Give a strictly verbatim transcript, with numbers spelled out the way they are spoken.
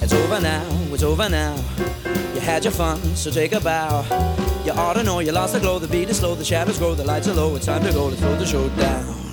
It's over now, it's over now. You had your fun, so take a bow. You ought to know you lost the glow, the beat is slow, the shadows grow, the lights are low. It's time to go, let's throw the show down.